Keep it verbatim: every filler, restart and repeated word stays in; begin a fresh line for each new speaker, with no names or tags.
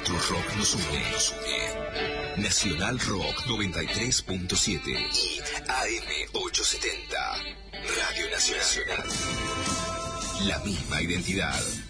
nuestro rock nos une. Nos une. Nacional Rock noventa y tres punto siete y A M ochocientos setenta. Radio Nacional. La misma identidad.